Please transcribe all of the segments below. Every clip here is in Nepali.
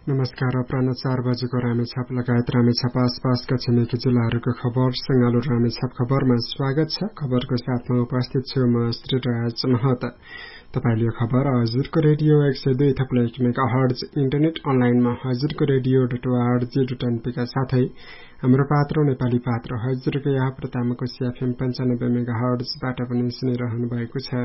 नमस्कार। अपराह्न 4 बजेको रामेछाप लगायत रामेछाप आसपासका छिमेकी जिल्लाहरूको खबर सँगालो रामेछाप खबरमा स्वागत छ। खबरको साथमा उपस्थित छु म श्रीराज महत। तपाईले यो खबर हजुरको रेडियो 102.1 मेगाहर्ज इन्टरनेट अनलाइनमा हजुरको रेडियो.org.np का साथै हाम्रो पात्र नेपाली पात्र हजुरको यहाँ प्रतामको CFM 95 मेगाहर्जबाट पनि सुनिरहनु भएको छ।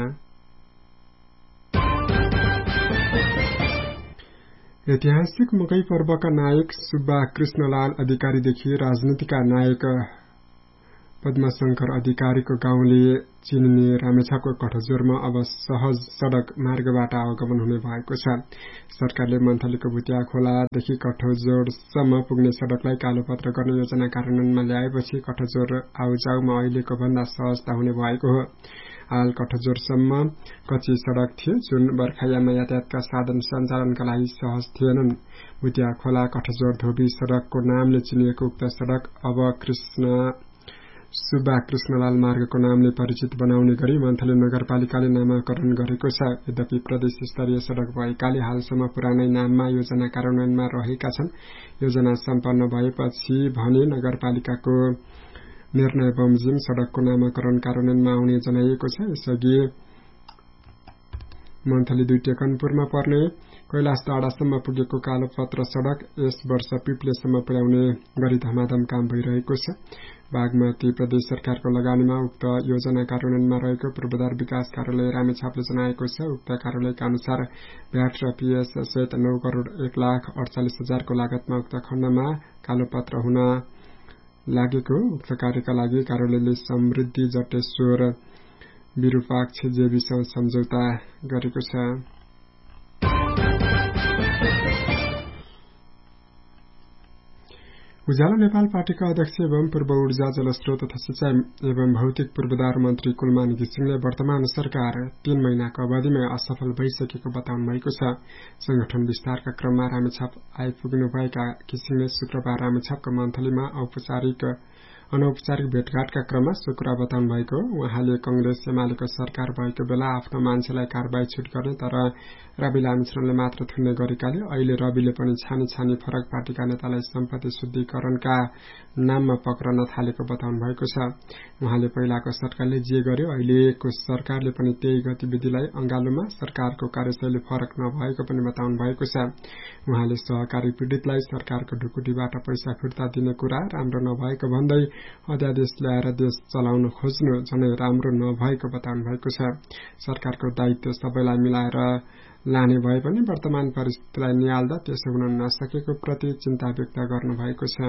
ऐतिहासिक मकै पर्वका नायक सुब्बा कृष्णलाल अधिकारीदेखि राजनीतिका नायक पद्मशंकर अधिकारीको गाउँले चिनिने रामेछापको कठजोरमा अब सहज सड़क मार्गबाट आवागमन हुने भएको छ। सरकारले मन्थलीको भुटिया खोलादेखि कठजोरसम्म पुग्ने सड़कलाई कालोपत्र गर्ने योजना कार्यान्वयनमा ल्याएपछि कठजोर आउजाउमा अहिलेको भन्दा सहजता हुने भएको हो। हाल कठजोरसम्म कच्ची सड़क थियो, जुन बर्खायाममा यातायातका साधन सञ्चालनका लागि सहज थिएनन्। भुटिया खोला कठजोर धोबी सड़कको नामले चिनिएको उक्त सड़क अब सुब्बा कृष्णलाल मार्गको नामले परिचित बनाउने गरी मन्थली नगरपालिकाले नामाकरण गरेको छ। यद्यपि प्रदेश स्तरीय सड़क भएकाले हालसम्म पुरानै नाममा योजना कार्यान्वयनमा रहेका छन्। योजना सम्पन्न भएपछि भने नगरपालिकाको निर्णय बमोजिम सड़कको नामाकरण कार्यान्वयनमा आउने जनाइएको छ। यसअघि मन्थली 2 टेकनपुरमा पर्ने कैलाश डाँडासम्म पुगेको कालोपत्र सड़क यस वर्ष पिप्लेसम्म पुर्याउने गरी धमाधम काम भइरहेको छ। बागमती प्रदेश सरकारको लगानीमा उक्त योजना कार्यान्वयनमा रहेको पूर्वाधार विकास कार्यालय रामेछापले जनाएको छ। उक्त कार्यालयका अनुसार भ्याट र पीएस सहित 9 करोड़ 1,48,000 को लागतमा उक्त खण्डमा कालोपत्र हुन लागेको। उक्त कार्यका लागि कार्यालयले समृद्धि जटेश्वर विरूपाक्ष जेबीसँग सम्झौता गरेको छ। उज्यालो नेपाल पार्टीका अध्यक्ष एवं पूर्व ऊर्जा जलस्रोत तथा सिंचाई एवं भौतिक पूर्वाधार मन्त्री कुलमान घिसिङले वर्तमान सरकार 3 महिनाको अवधिमै असफल भइसकेको बताउनु भएको छ। संगठन विस्तारका क्रममा रामेछाप आइपुग्नुभएका घिसिङले शुक्रबार रामेछापको मन्थलीमा अनौपचारिक भेटघाटका क्रममा सो कुरा बताउनु भएको। उहाँले कंग्रेस एमालेको सरकार भएको बेला आफ्नो मान्छेलाई कारबाही छुट गर्ने तर रवि लामिछानेले मात्र थुन्ने गरेकाले अहिले रविले पनि छानी फरक पार्टीका नेतालाई सम्पत्ति शुद्धिकरणका नाममा पक्रन थालेको बताउनु भएको छ। उहाँले पहिलाको सरकारले जे गर्यो अहिलेको सरकारले पनि त्यही गतिविधिलाई अंगालोमा सरकारको कार्यशैली फरक नभएको पनि बताउनु भएको छ। उहाँले सहकारी पीड़ितलाई सरकारको ढुकुटीबाट पैसा फिर्ता दिने कुरा राम्रो नभएको भन्दै अध्यादेश ल्याएर देश चलाउन खोज्नु झनै राम्रो नभएको बताउनु भएको छ। सरकारको दायित्व सबैलाई मिलाएर लाने भए पनि वर्तमान परिस्थितिलाई निहाल्दा त्यसो हुन नसकेको प्रति चिन्ता व्यक्त गर्नु भएको छ।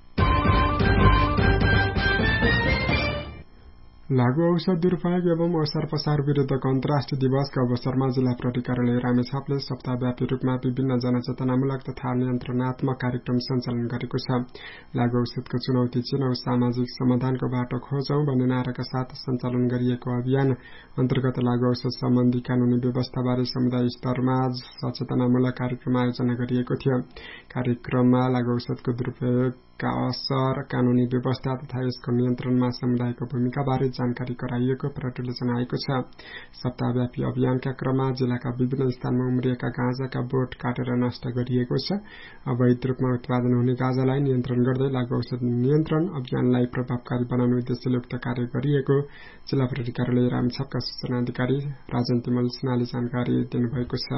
लागू औषध दुरूपयोग एवं ओसार पसार विरुद्धको अन्तर्राष्ट्रिय दिवसका अवसरमा जिल्ला प्रहरी कार्यालय रामेछापले सप्ताहव्यापी रूपमा विभिन्न जनचेतनामूलक तथा नियन्त्रणात्मक कार्यक्रम सञ्चालन गरेको छ। लागू औषधको चुनौती चिनौं, सामाजिक समाधानको बाटो खोजौं भन्ने नाराका साथ सञ्चालन गरिएको अभियान अन्तर्गत लागू औषध सम्बन्धी कानूनी व्यवस्थाबारे समुदाय स्तरमा सचेतनामूलक कार्यक्रम आयोजना गरिएको थियो। कार्यक्रममा लागू औषधको दुरूपयोगका असर, कानूनी व्यवस्था तथा यसको नियन्त्रणमा समुदायको भूमिका बारे जानकारी गराइएको प्रहरीले जनाएको छ। सप्ताहव्यापी अभियानका क्रममा जिल्लाका विभिन्न स्थानमा उम्रिएका गाँजाका बोट काटेर नष्ट गरिएको छ। अवैध रूपमा उत्पादन हुने गाँजालाई नियन्त्रण गर्दै लागू औषध नियन्त्रण अभियानलाई प्रभावकारी बनाउने उद्देश्यले उक्त कार्य गरिएको जिल्ला प्रहरी कार्यालय रामेछापका सूचना अधिकारी राजन तिमल सिन्हाले जानकारी दिनुभएको छ।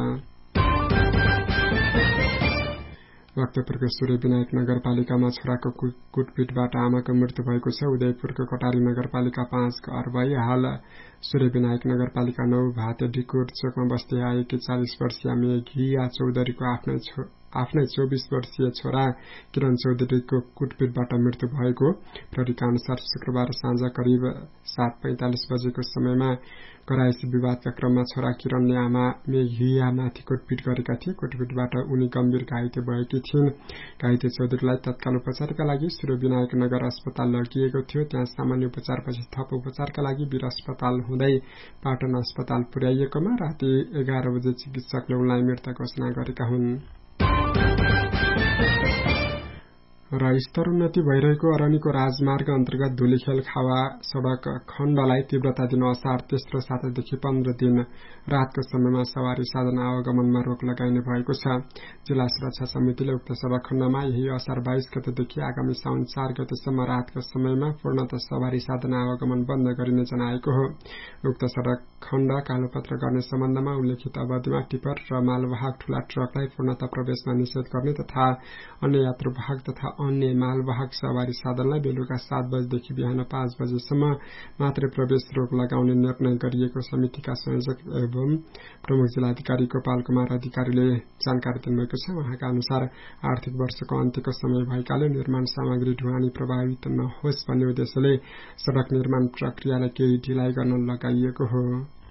भक्तपुरको सूर्य विनायक नगरपालिकामा छोराको कुटपिटबाट आमाको मृत्यु भएको छ। उदयपुरको कटारी नगरपालिका 5 का अर्बाई हाल सूर्य विनायक नगरपालिका 9 भाते डिकोट चोकमा बस्दै आएकी 40 वर्षीय मेघिया चौधरीको आफ्नै 24 वर्षीय छोरा किरण चौधरीको कुटपिटबाट मृत्यु भएको प्रहरीका अनुसार शुक्रबार साँझ करिब 7:45 बजेको समयमा कराइसी विवादका क्रममा छोरा किरणले आमा मेघियामाथि कुटपिट गरेका थिए। कुटपिटबाट उनी गम्भीर घाइते भएकी थिइन्। घाइते चौधरीलाई तत्काल उपचारका लागि सूर्य विनायक नगर अस्पताल लगिएको थियो। त्यहाँ सामान्य उपचारपछि थप उपचारका लागि वीर अस्पताल हुँदै पाटन अस्पताल पुर्याइएकोमा राति 11 बजे चिकित्सकले उनलाई मृत घोषणा गरेका हुन्। र स्तरोन्नति भइरहेको अरनिको राजमार्ग अन्तर्गत धुलीखेल खावा सड़क खण्डलाई तीव्रता दिन असार तेस्रो सातादेखि 15 दिन रातको समयमा सवारी साधन आवागमनमा रोक लगाइने भएको छ। जिल्ला सुरक्षा समितिले उक्त सड़क खण्डमा यही असार 22 गतेदेखि आगामी साउन 4 गतेसम्म रातको समयमा पूर्णतः सवारी साधन आवागमन बन्द गरिने जनाएको हो। उक्त सड़क खण्ड कालोपत्र गर्ने सम्बन्धमा उल्लेखित अवधिमा टिपर र मालवाहक ठूला ट्रकलाई पूर्णतः प्रवेशमा निषेध गर्ने तथा अन्य यात्रुवाहक तथा अन्य मालवाहक सवारी साधनलाई बेलुका 7 बजेदेखि बिहान 5 बजेसम्म मात्रै प्रवेश रोक लगाउने निर्णय गरिएको समितिका संयोजक एवं प्रमुख जिल्लाधिकारी गोपाल कुमार अधिकारीले जानकारी दिनुभएको छ। उहाँका अनुसार आर्थिक वर्षको अन्त्यको समय भएकाले निर्माण सामग्री ढुवानी प्रभावित नहोस् भन्ने उद्देश्यले सड़क निर्माण प्रक्रियालाई केही ढिलाइ गर्न लगाइएको हो।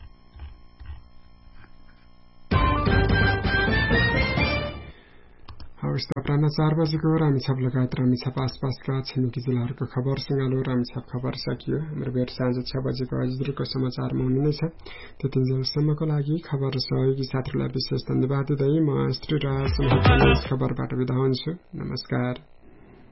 अपराह्न 4 बजेको रामेछाप लगायत रामेछाप आसपासका छिमेकी जिल्लाहरूको खबर सँगै रामेछाप खबर सकियो। हाम्रो भेट साँझ 6 बजेको हजुरको समाचारमा हुने नै छ। त्यतिन्जेलसम्मको लागि खबर सहयोगी साथीहरूलाई विशेष धन्यवाद दिँदै म श्रीराज खबरबाट बिदा हुन्छु। नमस्कार।